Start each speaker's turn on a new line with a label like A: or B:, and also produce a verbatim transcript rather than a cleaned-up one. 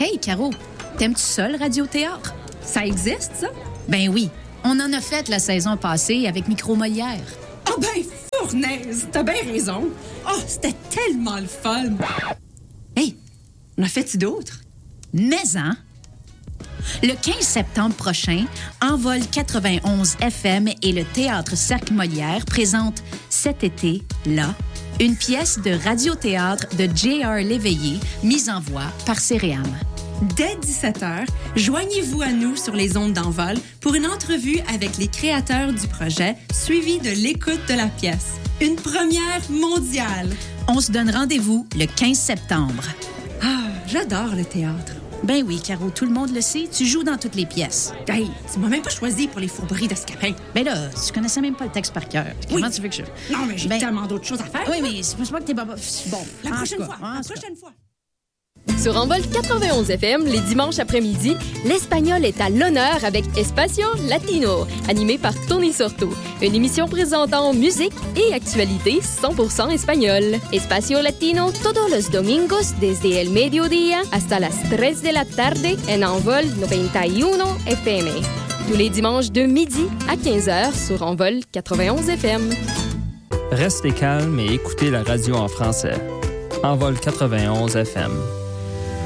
A: Hey, Caro, t'aimes-tu ça, le radiothéâtre?
B: Ça existe, ça?
A: Ben oui, on en a fait la saison passée avec Micro Molière.
B: Ah oh ben, fournaise, t'as bien raison. Oh, c'était tellement le fun. Hey, on a fait-tu d'autres?
A: Mais, hein? Le quinze septembre prochain, Envol quatre-vingt-onze F M et le Théâtre Cercle Molière présentent cet été, là, une pièce de radiothéâtre de J R Léveillé, mise en voix par Céréam.
B: Dès dix-sept heures, joignez-vous à nous sur les ondes d'Envol pour une entrevue avec les créateurs du projet, suivie de l'écoute de la pièce. Une première mondiale.
A: On se donne rendez-vous le quinze septembre.
B: Ah, j'adore le théâtre.
A: Ben oui, Caro, tout le monde le sait, tu joues dans toutes les pièces.
B: Hey, tu m'as même pas choisi pour les fourberies d'Escapin.
A: Ben là, tu connaissais même pas le texte par cœur. Comment
B: oui.
A: tu veux que je...
B: Non, mais j'ai ben... tellement d'autres choses à faire.
A: Oui, mais c'est pas que t'es pas... Bon,
B: la prochaine fois, la prochaine fois.
C: Sur Envol quatre-vingt-onze F M, les dimanches après-midi, l'espagnol est à l'honneur avec Espacio Latino, animé par Tony Sorto. Une émission présentant musique et actualité cent pour cent espagnol. Espacio Latino todos los domingos desde el mediodía hasta las tres de la tarde en Envol noventa y uno F M. Tous les dimanches de midi à quinze heures sur Envol quatre-vingt-onze F M.
D: Restez calme et écoutez la radio en français. Envol quatre-vingt-onze F M.